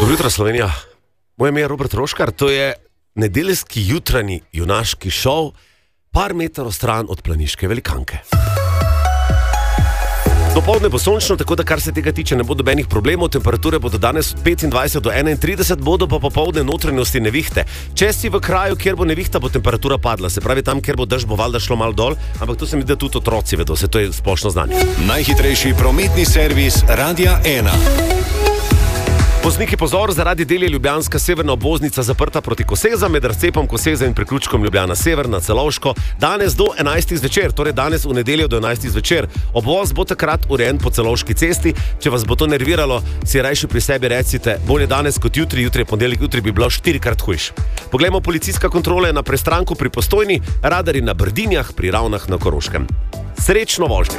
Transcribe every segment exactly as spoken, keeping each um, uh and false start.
Dobro jutro, Slovenija. Moje ime je Robert Roškar, to je nedeljski jutranji junaški šov, par metrov stran od planiške velikanke. Dopoldne bo sončno, tako da kar se tega tiče ne bo nobenih problemov, temperature bodo danes od petindvajset do enaintrideset, bodo pa popoldne notranjosti nevihte. Če si v kraju, kjer bo nevihta, bo temperatura padla, se pravi tam, kjer bo dež, bo valjda šlo malo dol, ampak to se mi da tudi otroci vedo, se to je splošno znanje. Najhitrejši prometni servis Radia ena. Vozniki pozor, zaradi del je ljubljanska severna obvoznica zaprta proti Koseza, med razcepom Koseza in priključkom Ljubljana Sever na Celovško, danes do enajstih zvečer, torej danes v nedeljo do enajstih zvečer. Obvoz bo takrat urejen po Celovški cesti, če vas bo to nerviralo, si rajši pri sebi recite, bolje danes kot jutri, jutri je ponedeljek, jutri bi bilo štirikrat hujš. Poglejmo policijska kontrola na Prestranku pri Postojni, radari na Brdinjah pri Ravnah na Koroškem. Srečno vožnje!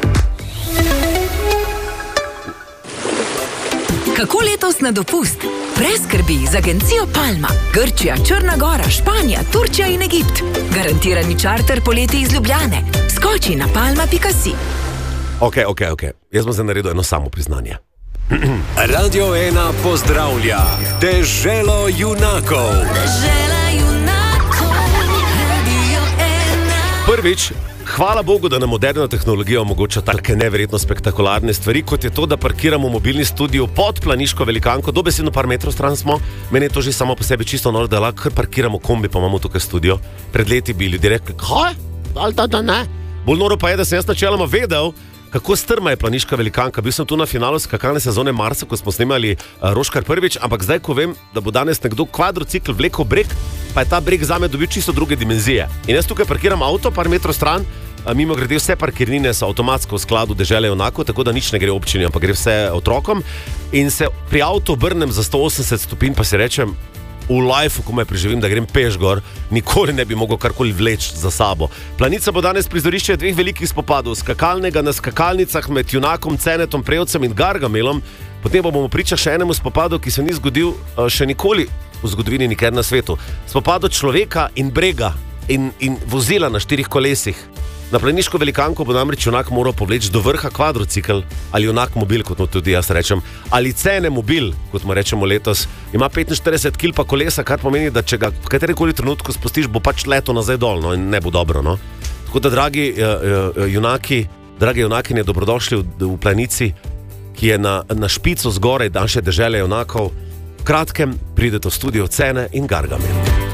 Kako letos na dopust? Brez skrbi z agencijo Palma. Grčija, Črna Gora, Španija, Turčija in Egipt. Garantirani čarter poleti iz Ljubljane. Skoči na palma pika si. Ok, ok, ok. Jaz bom zdaj naredil eno samo priznanje. Radio ena pozdravlja Deželo junakov. Dežela junakov, Radio ena. Prvič, hvala Bogu, da nam moderna tehnologija omogoča take neverjetno spektakularne stvari, kot je to, da parkiramo mobilni studio pod planiško velikanko, dobesedno par metrov stran smo. Meni je to že samo po sebi čisto noro, da lahko kar parkiramo kombi, pa imamo tukaj studio. Pred leti bi ljudje rekli, kaj? Da, da, ne. Bolj noro pa je, da sem jaz načeloma vedel, kako strma je planiška velikanka. Bil sem tu na finalu skakalne sezone marca, ko smo snemali uh, Roškar prvič, ampak zdaj, ko vem, da bo danes nekdo kvadrocikl vlekel breg, pa je ta breg zame dobil čisto druge dimenzije. In jaz tukaj parkiram avto par metrov stran, a mimo grede vse parkirnine so avtomatsko v skladu Dežele junakov, tako da nič ne gre občini, ampak gre vse otrokom. In se pri avtu obrnem za sto osemdeset stopinj, pa si rečem, v lifeu, ko me preživim, da grem peš gor, nikoli ne bi mogel karkoli vleči za sabo. Planica bo danes prizorišče dveh velikih spopadov, skakalnega na skakalnicah med junakom Cenetom Prevcem in Gargamelom, potem pa bomo priča še enemu spopadu, ki se ni zgodil še nikoli v zgodovini nikjer na svetu. Spopadu človeka in brega in, in vozila na štirih kolesih. Na planiško velikanko bo namreč junak moral povleči do vrha kvadrocikl ali junak mobil, kot mu tudi jaz rečem, ali cene mobil, kot mu rečemo letos, ima petinštirideset kilogramov pa kolesa, kar pomeni, da če ga v katerikoli trenutku spustiš, bo pač leto nazaj dol, no, in ne bo dobro, no. Tako da, dragi uh, uh, junaki, dragi junakine, dobrodošli v, v planici, ki je na, na špico zgoraj naše dežele junakov. V kratkem pridete v studio Cene in Gargamel.